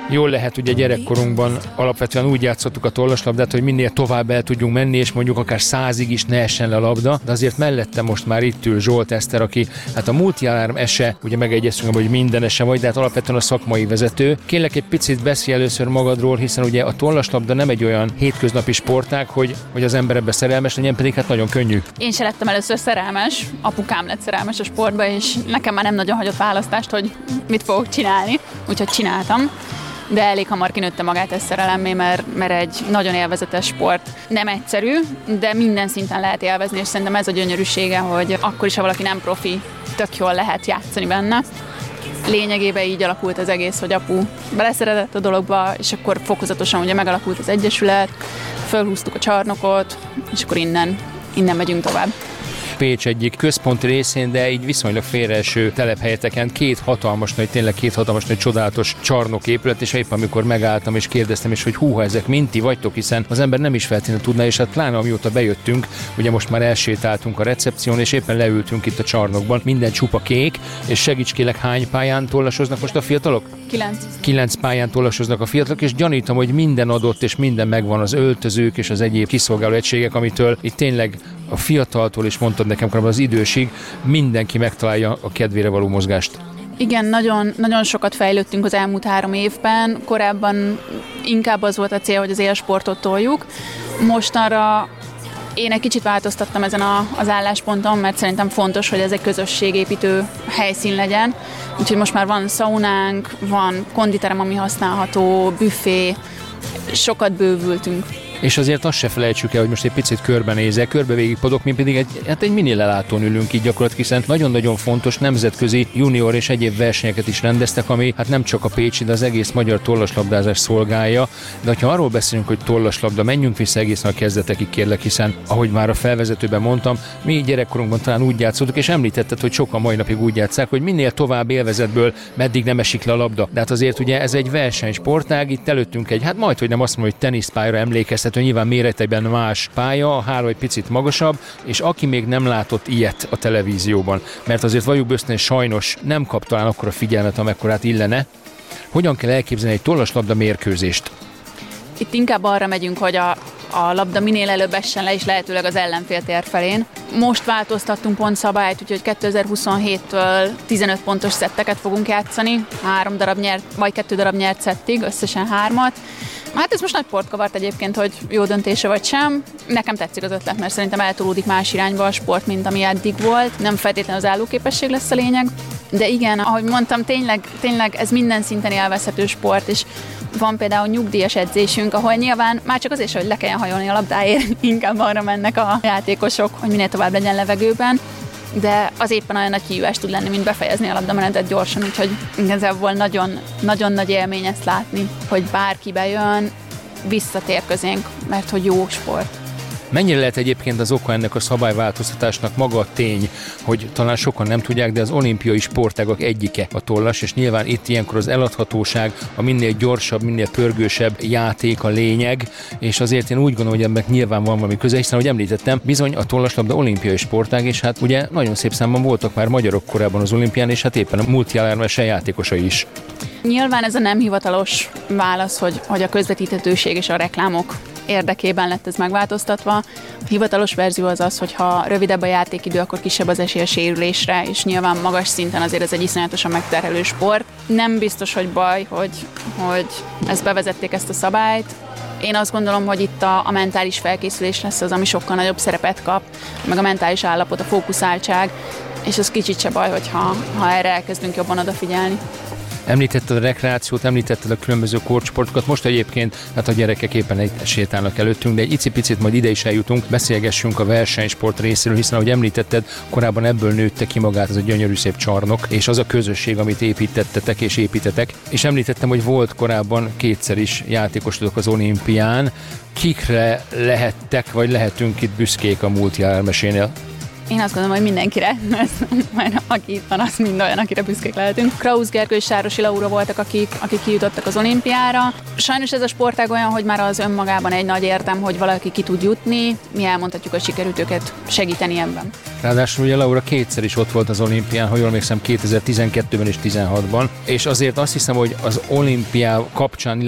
Jól lehet, ugye gyerekkorunkban alapvetően úgy játszottuk a tollaslabdát, hogy minél tovább el tudjunk menni, és mondjuk akár 100-ig is ne essen le a labda, de azért mellette most már itt ül Zsolt Eszter, aki hát a multialarm ese, ugye megegyeztünk, hogy minden ese vagy, de hát alapvetően a szakmai vezető. Kérlek egy picit beszélj először magadról, hiszen ugye a tollaslabda nem egy olyan hétköznapi sportág, hogy az ember ebbe szerelmes legyen, pedig hát nagyon könnyű. Én se lettem először szerelmes, apukám lett szerelmes a sportba, és nekem már nem nagyon hagyott választást, hogy mit fogok csinálni, úgyhogy csináltam. De elég hamar kinőtte magát ez szerelemmé, mert egy nagyon élvezetes sport. Nem egyszerű, de minden szinten lehet élvezni, és szerintem ez a gyönyörűsége, hogy akkor is, ha valaki nem profi, tök jól lehet játszani benne. Lényegében így alakult az egész, hogy apu beleszeretett a dologba, és akkor fokozatosan ugye megalakult az egyesület, fölhúztuk a csarnokot, és akkor innen megyünk tovább. Pécs egyik központi részén, de így viszonylag félreeső telephelyeteken két hatalmas nagy csodálatos csarnoképület, és éppen amikor megálltam és kérdeztem is, hogy húha, ezek mind ti vagytok, hiszen az ember nem is feltétlenül tudná, és hát pláne amióta bejöttünk, ugye most már elsétáltunk a recepción, és éppen leültünk itt a csarnokban, minden csupa kék, és segíts kérlek, hány pályán tollasoznak most a fiatalok? 9 pályán tollasoznak a fiatalok, és gyanítom, hogy minden adott, és minden megvan, az öltözők és az egyéb kiszolgáló egységek, amitől itt tényleg a fiataltól, és mondtad nekem korábban az idősig, mindenki megtalálja a kedvére való mozgást. Igen, nagyon, nagyon sokat fejlődtünk az elmúlt 3 évben. Korábban inkább az volt a cél, hogy az élsportot toljuk. Mostanra én egy kicsit változtattam ezen az állásponton, mert szerintem fontos, hogy ez egy közösségépítő helyszín legyen. Úgyhogy most már van szaunánk, van konditerem, ami használható, büfé, sokat bővültünk. És azért azt se felejtsük el, hogy most egy picit körbenézek, végigpadok, mi pedig egy mini lelátón ülünk így gyakorlatilag, hiszen nagyon-nagyon fontos nemzetközi junior és egyéb versenyeket is rendeztek, ami hát nem csak a pécsi, de az egész magyar tollaslabdázás szolgálja. De ha arról beszélünk, hogy tollaslabda, menjünk vissza egészen a kezdetekig, kérlek, hiszen ahogy már a felvezetőben mondtam, mi gyerekkorunkban talán úgy játszottuk, és említetted, hogy sokan mai napig úgy játsszák, hogy minél tovább élvezetből meddig nem esik le a labda. De hát azért ugye ez egy versenysportág, itt előttünk egy, hát majdhogy nem azt mondom, hogy teniszpályára emlékeztető, nyilván méretében más pálya, a háló egy picit magasabb, és aki még nem látott ilyet a televízióban, mert azért valljuk őszintén, sajnos nem kap talán akkora figyelmet, amekkorát illene. Hogyan kell elképzelni egy tollaslabda mérkőzést? Itt inkább arra megyünk, hogy a labda minél előbb essen le, és lehetőleg az ellenfél tér felén. Most változtattunk pont szabályt, úgyhogy 2027-től 15 pontos szetteket fogunk játszani, 2 darab nyert szettig, összesen 3-at. Hát ez most nagy port kavart egyébként, hogy jó döntése vagy sem. Nekem tetszik az ötlet, mert szerintem eltolódik más irányba a sport, mint ami eddig volt. Nem feltétlenül az állóképesség lesz a lényeg. De igen, ahogy mondtam, tényleg ez minden szinten élvezhető sport, és van például nyugdíjas edzésünk, ahol nyilván már csak azért, hogy le kelljen hajolni a labdáért, inkább arra mennek a játékosok, hogy minél tovább legyen levegőben, de az éppen olyan nagy kihívás tud lenni, mint befejezni a labdamenetet gyorsan, úgyhogy igazából nagyon, nagyon nagy élmény ezt látni, hogy bárki bejön, visszatér közénk, mert hogy jó sport. Mennyire lehet egyébként az oka ennek a szabályváltoztatásnak maga a tény, hogy talán sokan nem tudják, de az olimpiai sportágak egyike a tollas, és nyilván itt ilyenkor az eladhatóság, a minél gyorsabb, minél pörgősebb játék a lényeg, és azért én úgy gondolom, hogy ennek nyilván van valami köze, hiszen, ahogy említettem, bizony a tollaslabda olimpiai sportág, és hát ugye nagyon szép számban voltak már magyarok korábban az olimpián, és hát éppen a multialarm ese játékosai is. Nyilván ez a nem hivatalos válasz, hogy a közvetíthetőség és a reklámok érdekében lett ez megváltoztatva. A hivatalos verzió az az, hogy ha rövidebb a játékidő, akkor kisebb az esély a sérülésre, és nyilván magas szinten azért ez egy iszonyatosan megterhelő sport. Nem biztos, hogy baj, hogy ezt bevezették, ezt a szabályt. Én azt gondolom, hogy itt a mentális felkészülés lesz az, ami sokkal nagyobb szerepet kap, meg a mentális állapot, a fókuszáltság, és az kicsit se baj, ha erre elkezdünk jobban odafigyelni. Említetted a rekreációt, említetted a különböző korcsoportokat, most egyébként hát a gyerekek éppen egy sétálnak előttünk, de egy icipicit majd ide is eljutunk, beszélgessünk a versenysport részéről, hiszen ahogy említetted, korábban ebből nőtte ki magát ez a gyönyörű szép csarnok, és az a közösség, amit építettetek és építetek. És említettem, hogy volt korábban 2-szer is játékosotok az olimpián. Kikre lehettek, vagy lehetünk itt büszkék a multialarm esénél? Én azt gondolom, hogy mindenkire, mert aki itt van, az mind olyan, akire büszkék lehetünk. Krausz Gergő és Sárosi Laura voltak, akik kijutottak az olimpiára. Sajnos ez a sportág olyan, hogy már az önmagában egy nagy érdem, hogy valaki ki tud jutni. Mi elmondhatjuk, hogy sikerült őket segíteni ebben. Ráadásul ugye Laura kétszer is ott volt az olimpián, ha jól emlékszem, 2012-ben és 2016-ban, és azért azt hiszem, hogy az olimpiá kapcsán,